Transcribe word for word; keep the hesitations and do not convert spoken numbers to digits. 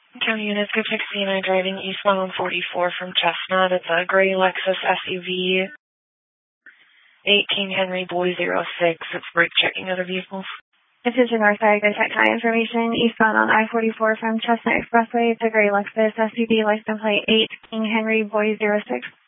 County units, go check C nine driving eastbound on forty-four from Chestnut. It's a gray Lexus S U V, eighteen Henry Boy zero six. It's brake checking other vehicles. Attention Northside, go check high information eastbound on I forty-four from Chestnut Expressway. It's a gray Lexus S U V, license plate eight King Henry Boy zero six.